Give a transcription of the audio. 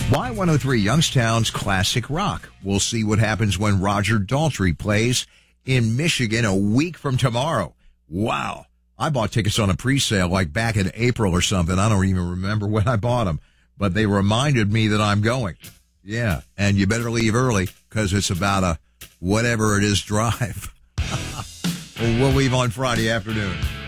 Y103 Youngstown's Classic Rock. We'll see what happens when Roger Daltrey plays in Michigan a week from tomorrow. Wow. I bought tickets on a pre-sale like back in April or something. I don't even remember when I bought them, but they reminded me that I'm going. Yeah, and you better leave early because it's about a whatever it is drive. We'll leave on Friday afternoon.